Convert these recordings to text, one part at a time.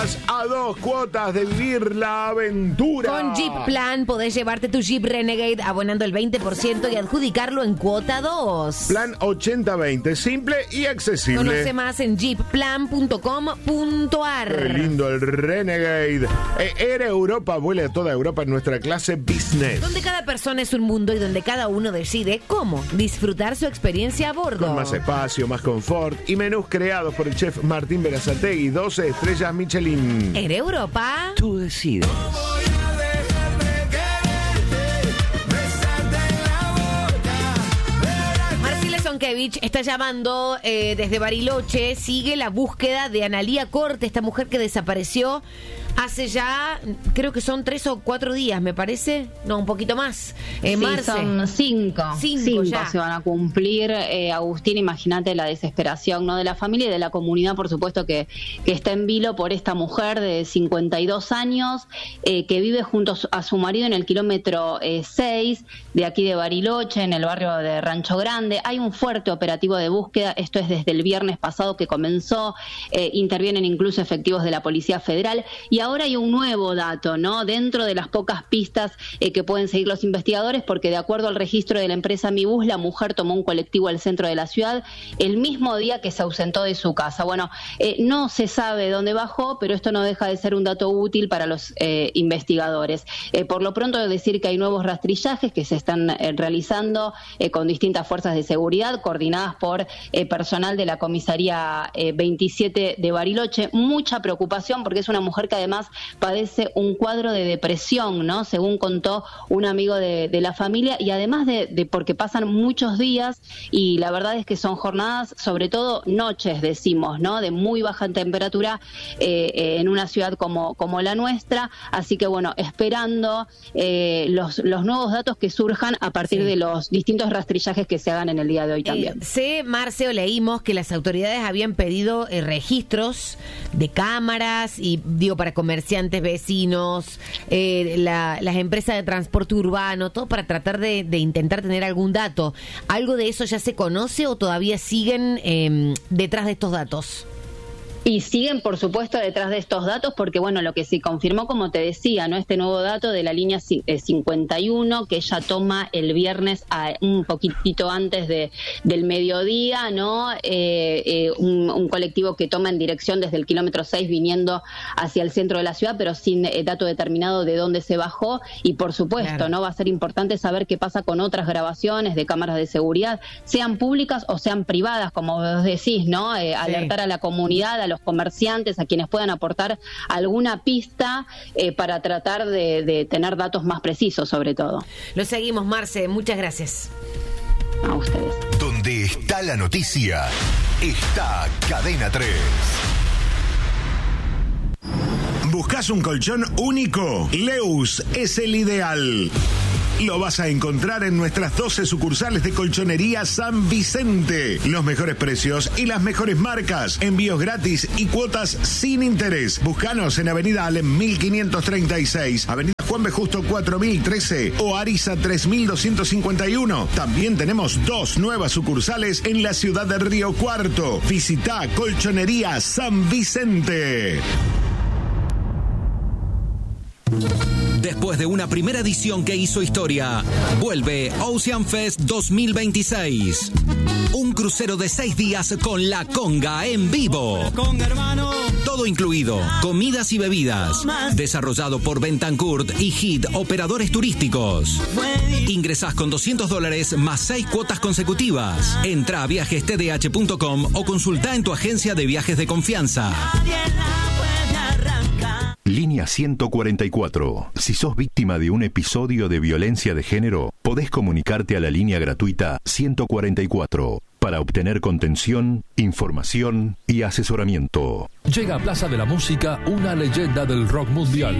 A 2 cuotas de vivir la aventura. Con Jeep Plan podés llevarte tu Jeep Renegade abonando el 20% y adjudicarlo en cuota 2. Plan 80-20, simple y accesible. Conoce más en jeepplan.com.ar. Qué lindo el Renegade. Air Europa vuela a toda Europa en nuestra clase Business. Donde cada persona es un mundo y donde cada uno decide cómo disfrutar su experiencia a bordo. Con más espacio, más confort y menús creados por el chef Martín Berazategui, 12 estrellas Michelin. En Europa, tú decides. Marcela Zonkevich está llamando desde Bariloche. Sigue la búsqueda de Analía Corte, esta mujer que desapareció hace ya, creo que son 3 o 4 días, me parece. No, un poquito más. Sí, Marce. son 5. 5 ya se van a cumplir. Agustín, imagínate la desesperación, ¿no?, de la familia y de la comunidad, por supuesto, que está en vilo por esta mujer de 52 años que vive junto a su marido en el kilómetro 6 de aquí de Bariloche, en el barrio de Rancho Grande. Hay un fuerte operativo de búsqueda. Esto es desde el viernes pasado que comenzó. Intervienen incluso efectivos de la Policía Federal. Y ahora hay un nuevo dato, ¿no?, dentro de las pocas pistas que pueden seguir los investigadores, porque de acuerdo al registro de la empresa Mi Bus, la mujer tomó un colectivo al centro de la ciudad el mismo día que se ausentó de su casa. Bueno, no se sabe dónde bajó, pero esto no deja de ser un dato útil para los investigadores. Por lo pronto, decir que hay nuevos rastrillajes que se están realizando con distintas fuerzas de seguridad, coordinadas por personal de la comisaría 27 de Bariloche. Mucha preocupación porque es una mujer que además padece un cuadro de depresión, ¿no?, según contó un amigo de la familia, y además de porque pasan muchos días y la verdad es que son jornadas, sobre todo noches, decimos, ¿no?, de muy baja temperatura en una ciudad como la nuestra. Así que bueno, esperando los nuevos datos que surjan a partir de los distintos rastrillajes que se hagan en el día de hoy también. Marceo, leímos que las autoridades habían pedido registros de cámaras y para comerciantes, vecinos, las empresas de transporte urbano, todo para tratar de intentar tener algún dato. ¿Algo de eso ya se conoce o todavía siguen detrás de estos datos? Y siguen, por supuesto, detrás de estos datos porque, bueno, lo que se confirmó, como te decía, ¿no?, este nuevo dato de la línea 51, que ella toma el viernes un poquitito antes del mediodía, ¿no?, un colectivo que toma en dirección desde el kilómetro 6 viniendo hacia el centro de la ciudad, pero sin dato determinado de dónde se bajó. Y, por supuesto, claro, ¿no?, va a ser importante saber qué pasa con otras grabaciones de cámaras de seguridad, sean públicas o sean privadas, como vos decís, ¿no? Alertar a la comunidad, a los comerciantes, a quienes puedan aportar alguna pista para tratar de tener datos más precisos, sobre todo. Lo seguimos, Marce, muchas gracias. A ustedes. Donde está la noticia, está Cadena 3. ¿Buscas un colchón único? Leus es el ideal. Lo vas a encontrar en nuestras 12 sucursales de Colchonería San Vicente. Los mejores precios y las mejores marcas. Envíos gratis y cuotas sin interés. Búscanos en Avenida Alem 1536, Avenida Juan B. Justo 4013 o Ariza 3251. También tenemos 2 nuevas sucursales en la ciudad de Río Cuarto. Visita Colchonería San Vicente. Después de una primera edición que hizo historia, vuelve Ocean Fest 2026. Un crucero de 6 días con La Conga en vivo. Todo incluido, comidas y bebidas. Desarrollado por Bentancourt y HIT Operadores Turísticos. Ingresás con $200 más 6 cuotas consecutivas. Entra a viajestdh.com o consulta en tu agencia de viajes de confianza. Línea 144. Si sos víctima de un episodio de violencia de género, podés comunicarte a la línea gratuita 144 para obtener contención, información y asesoramiento. Llega a Plaza de la Música una leyenda del rock mundial.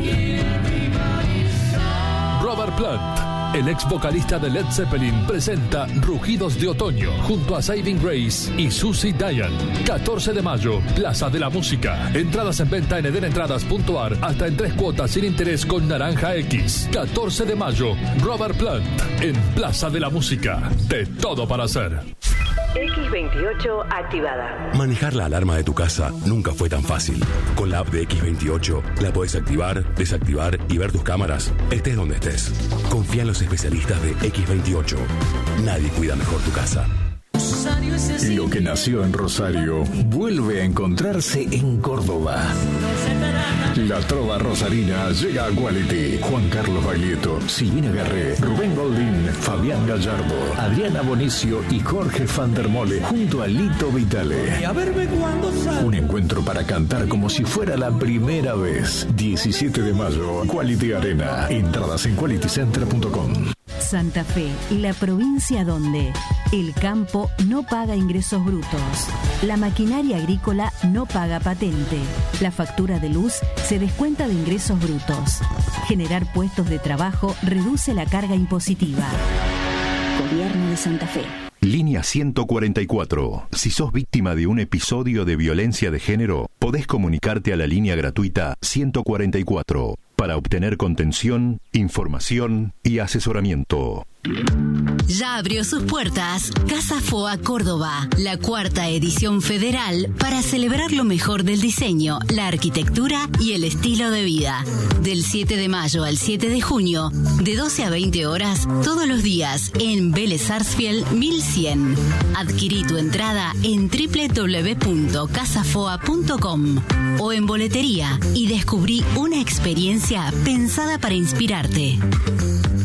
Robert Plant, el ex vocalista de Led Zeppelin, presenta Rugidos de Otoño junto a Saving Grace y Susie Diane. 14 de mayo, Plaza de la Música. Entradas en venta en edenentradas.ar hasta en 3 cuotas sin interés con Naranja X. 14 de mayo, Robert Plant en Plaza de la Música. De todo para hacer. X28 activada. Manejar la alarma de tu casa nunca fue tan fácil. Con la app de X28 la podés activar, desactivar y ver tus cámaras, estés donde estés. Confía en los especialistas de X28. Nadie cuida mejor tu casa. Lo que nació en Rosario vuelve a encontrarse en Córdoba. La trova rosarina llega a Quality. Juan Carlos Baglietto, Silvina Garré, Rubén Goldín, Fabián Gallardo, Adriana Bonicio y Jorge van der Mole junto a Lito Vitale. Un encuentro para cantar como si fuera la primera vez. 17 de mayo, Quality Arena. Entradas en qualitycenter.com. Santa Fe, la provincia donde el campo no paga ingresos brutos, la maquinaria agrícola no paga patente, la factura de luz se descuenta de ingresos brutos. Generar puestos de trabajo reduce la carga impositiva. Gobierno de Santa Fe. Línea 144. Si sos víctima de un episodio de violencia de género, podés comunicarte a la línea gratuita 144 para obtener contención, información y asesoramiento. Ya abrió sus puertas Casa Foa Córdoba, la 4ª edición federal para celebrar lo mejor del diseño, la arquitectura y el estilo de vida. Del 7 de mayo al 7 de junio, de 12 a 20 horas, todos los días, en Vélez Sarsfield 1100. Adquirí tu entrada en www.casafoa.com o en boletería y descubrí una experiencia pensada para inspirarte.